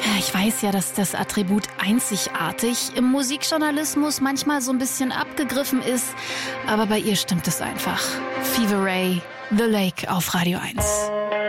Ich weiß ja, dass das Attribut einzigartig im Musikjournalismus manchmal so ein bisschen abgegriffen ist, aber bei ihr stimmt es einfach. Fever Ray, The Lake auf Radio 1.